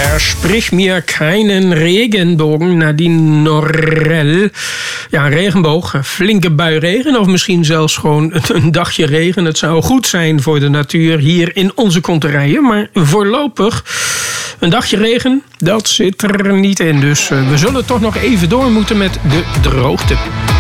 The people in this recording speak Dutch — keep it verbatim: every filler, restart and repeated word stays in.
Versprich mir keinen Regenbogen, Nadine Norel. Ja, een regenboog, een flinke bui regen of misschien zelfs gewoon een dagje regen. Het zou goed zijn voor de natuur hier in onze konterijen. Maar voorlopig een dagje regen, dat zit er niet in. Dus we zullen toch nog even door moeten met de droogte.